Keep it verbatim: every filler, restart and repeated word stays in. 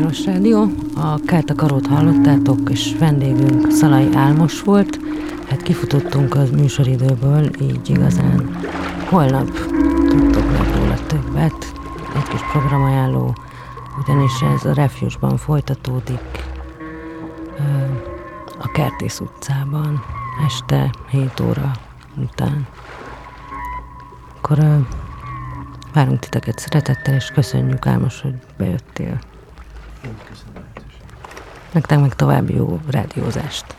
János Rádió. A Kártakarót hallottátok, és vendégünk Szalai Álmos volt. Hát kifutottunk az műsoridőből, így igazán holnap tudtok meg róla többet. Egy kis programajánló, ugyanis ez a Refuge-ban folytatódik a Kertész utcában este hét óra után. Akkor várunk titeket szeretettel, és köszönjük, Álmos, hogy bejöttél. Én köszönöm. Nektek meg további jó rádiózást.